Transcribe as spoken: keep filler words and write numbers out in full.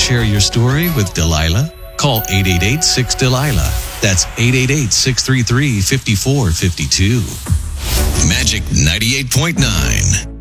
share your story with Delilah? Call eight eight eight, six, Delilah. That's eight eight eight, six three three, five four five two. Magic ninety-eight point nine.